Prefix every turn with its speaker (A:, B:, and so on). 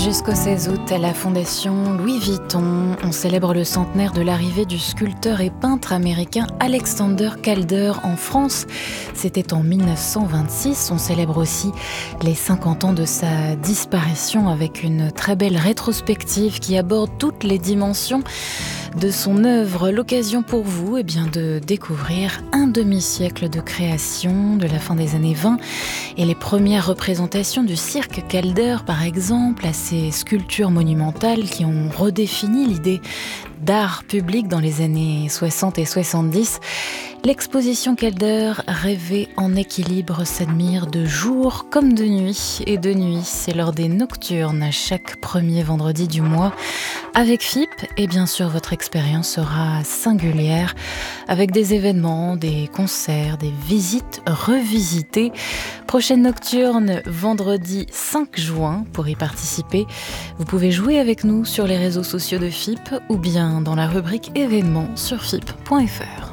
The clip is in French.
A: jusqu'au 16 août, à la Fondation Louis Vuitton, on célèbre le centenaire de l'arrivée du sculpteur et peintre américain Alexander Calder en France. C'était en 1926. On célèbre aussi les 50 ans de sa disparition avec une très belle rétrospective qui aborde toutes les dimensions de son œuvre. L'occasion pour vous de découvrir un demi-siècle de création de la fin des années 20 et les premières représentations du cirque Calder, par exemple, à ces sculptures monumentales qui ont redéfini l'idée d'art public dans les années 60 et 70. L'exposition Calder, rêvée en équilibre, s'admire de jour comme de nuit. Et de nuit, c'est lors des nocturnes, chaque premier vendredi du mois. Avec FIP, et bien sûr, votre expérience sera singulière, avec des événements, des concerts, des visites revisitées. Prochaine nocturne, vendredi 5 juin. Pour y participer, vous pouvez jouer avec nous sur les réseaux sociaux de FIP ou bien dans la rubrique événements sur FIP.fr.